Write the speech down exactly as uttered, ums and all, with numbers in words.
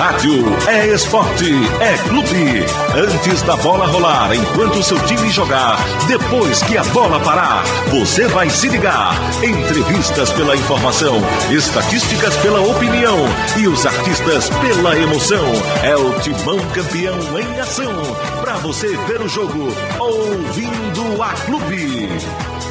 rádio, é esporte, é clube. Antes da bola rolar, enquanto o seu time jogar, depois que a bola parar, você vai se ligar. Entrevistas pela informação, estatísticas pela opinião e os artistas pela emoção. É o Timão Campeão em ação, pra você ver o jogo ouvindo a Clube.